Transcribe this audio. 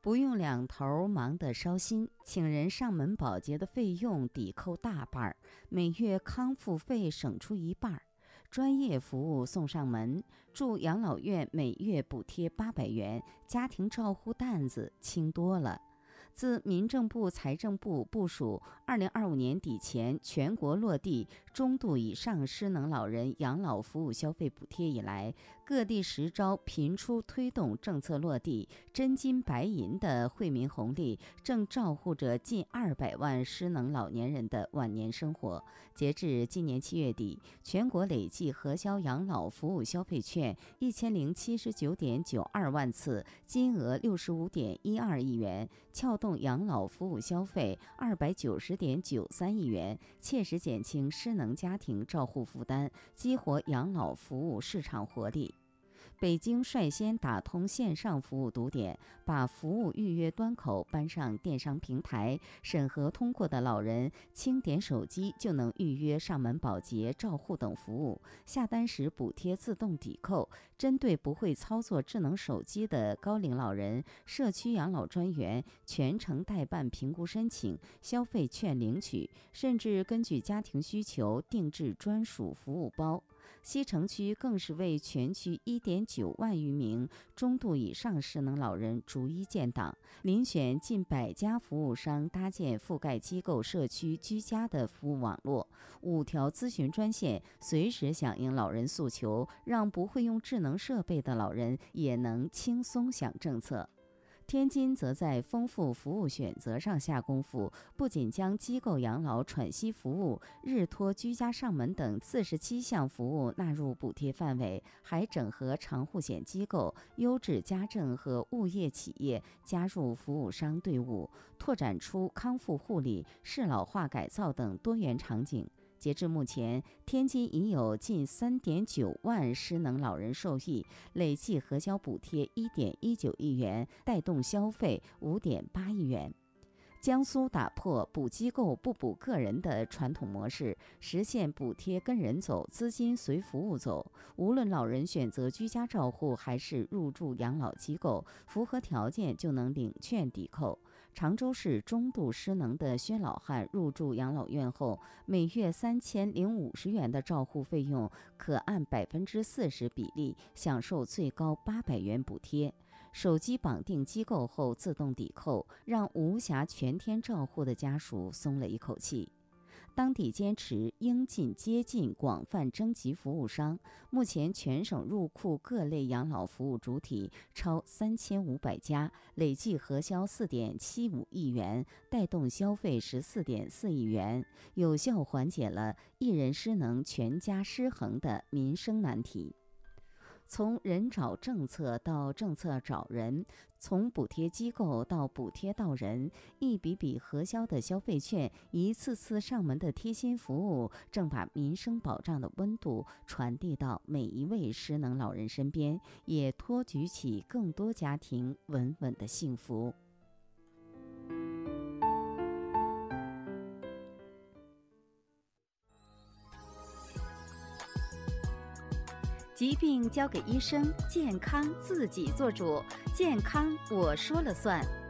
不用两头忙得烧心，请人上门保洁的费用抵扣大半，每月康复费省出一半，专业服务送上门，住养老院每月补贴800元，家庭照护担子轻多了。自民政部、财政部部署2025年底前全国落地中度以上失能老人养老服务消费补贴以来，各地实招频出推动政策落地，真金白银的惠民红利正照护着近200万失能老年人的晚年生活。截至今年7月底，全国累计核销养老服务消费券1079.92万次，金额65.12亿元，撬动养老服务消费290.93亿元，切实减轻失能家庭照护负担，激活养老服务市场活力。北京率先打通线上服务堵点，把服务预约端口搬上电商平台，审核通过的老人轻点手机就能预约上门保洁、照护等服务，下单时补贴自动抵扣。针对不会操作智能手机的高龄老人，社区养老专员全程代办评估申请、消费券领取，甚至根据家庭需求定制专属服务包。西城区更是为全区1.9万余名中度以上失能老人逐一建档，遴选近100家服务商，搭建覆盖机构、社区、居家的服务网络，5条咨询专线，随时响应老人诉求，让不会用智能设备的老人也能轻松享政策。天津则在丰富服务选择上下功夫，不仅将机构养老喘息服务、日托、居家上门等47项服务纳入补贴范围，还整合长护险机构、优质家政和物业企业加入服务商队伍，拓展出康复护理、适老化改造等多元场景。截至目前，天津已有近3.9万失能老人受益，累计核销补贴1.19亿元，带动消费5.8亿元。江苏打破补机构不补个人的传统模式，实现补贴跟人走，资金随服务走。无论老人选择居家照护还是入住养老机构，符合条件就能领券抵扣。常州市中度失能的薛老汉入住养老院后，每月3050元的照护费用可按40%比例享受最高800元补贴。手机绑定机构后自动抵扣，让无暇全天照护的家属松了一口气。当地坚持应尽接近，广泛征集服务商，目前全省入库各类养老服务主体超3500家，累计核销4.75亿元，带动消费14.4亿元，有效缓解了一人失能全家失衡的民生难题。从人找政策到政策找人，从补贴机构到补贴到人，一笔笔核销的消费券，一次次上门的贴心服务，正把民生保障的温度传递到每一位失能老人身边，也托举起更多家庭稳稳的幸福。疾病交给医生，健康自己做主。健康我说了算。